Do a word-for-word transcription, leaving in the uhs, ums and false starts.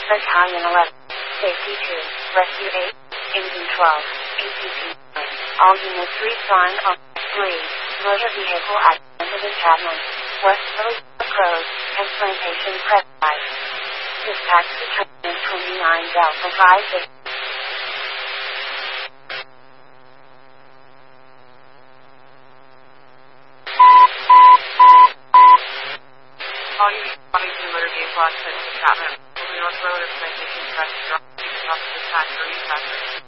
Battalion eleven, Safety two, Rescue eight, Engine twelve, A P T nine. All units respond on three, motor vehicle accident encampment, West Village Road, and Plantation Press five. Dispatch Battalion twenty-nine Delta five six. All units responding to motor vehicle accident encampment, North Road, and Plantation Press, drop, off dispatch, or dispatcher.